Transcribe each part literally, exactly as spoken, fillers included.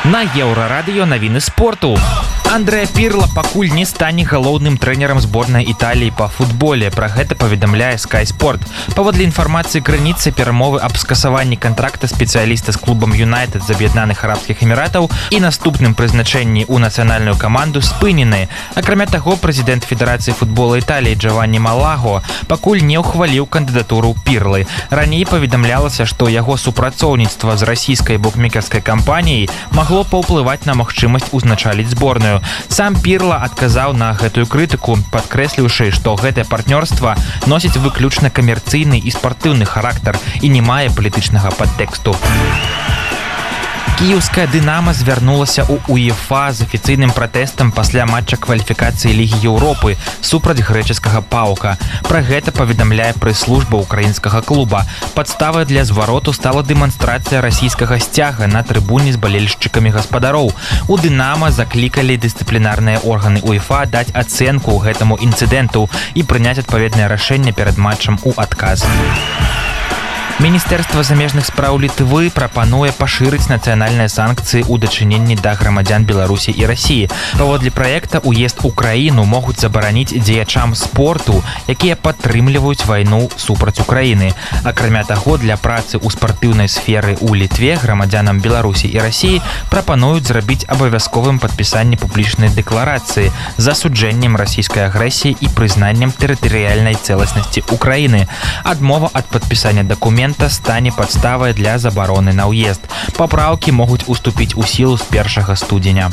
На Еўрарадыё навіны спорту. Андрэа Пірло пакуль не стане галоўным трэнерам зборнай Італіі па футболе. Пра гэта паведамляе Sky Sport. Паводле інфармацыі крыніцы, перамовы аб скасаванні кантракта спецыяліста з клубам Юнайтед з Аб'яднаных Арабскіх Эміратаў і наступным прызначэнні ў нацыянальную каманду спынены. Акрамя таго, прэзідэнт Федэрацыі футбола Італіі Джаванні Малаго пакуль не ўхваліў кандыдатуру Пірлы. Раней паведамлялася, што яго супрацоўніцтва з расійскай букмекерскай кампаніяй магло паўплываць на магчымасць узначаліць зборную. Сам Пірло адказаў на гэтую крытыку, падкрэсліўшы, што гэтае партнёрства носіць выключна камерцыйны і спартыўны характар і не мае палітычнага падтэксту. Кіеўская «Дынама» звярнулася ў УЕФА з афіцыйным пратэстам пасля матча кваліфікацыі Лігі Еўропы супраць грэчаскага «Паука». Пра гэта паведамляе прэс-служба ўкраінскага клуба. Падставай для звароту стала дэманстрацыя расійскага сцяга на трыбуне з балельшчыкамі гаспадароў. У «Дынама» заклікалі дысцыплінарныя органы УЕФА даць ацэнку гэтаму інцыдэнту і прыняць адпаведнае рашэнне перад матчам у адказ. Міністэрства замежных спраў Літвы прапануе пашырыць нацыянальныя санкцыі ў дачыненні да грамадзян Беларусі і Расіі. Паводле праекта ўезд у краіну могуць забараніць дзеячам спорту, якія падтрымліваюць вайну супраць Украіны. Акрамя таго, для працы ў спартыўнай сферы ў Літве грамадзянам Беларусі і Расіі прапануюць зрабіць абавязковым падпісанне публічнай дэкларацыі з асуджэннем расійскай агрэсіі і прызнаннем тэрытарыяльнай цэласнасці Украіны. Адмова ад падпісання дакумента стане падставай для забароны на ўезд. Папраўкі могуць уступіць у сілу з першага студзеня.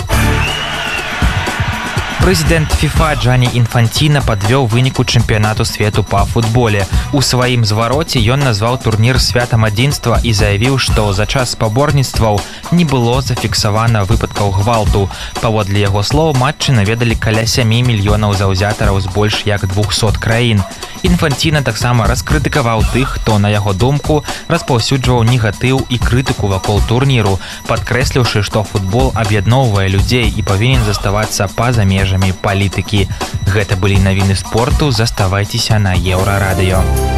Прэзідэнт ФІФА Джанні Інфанціна падвёў выніку чэмпіянату свету па футболе. У сваім звароце ён назваў турнір святам адзінства і заявіў, што за час спаборніцтваў не было зафіксавана выпадкаў гвалту. Паводле яго слоў, матчы наведалі каля сямі мільёнаў заўзятараў з больш як двухсот краін. Інфанціна таксама раскрытыкаваў тых, хто, на яго думку, распаўсюджваў негатыў і крытыку вакол турніру, падкрэсліўшы, што футбол аб'ядноўвае людзей і павінен заставацца па-за межамі палітыкі. Гэта былі навіны спорту, заставайцеся на Еўрарадыё.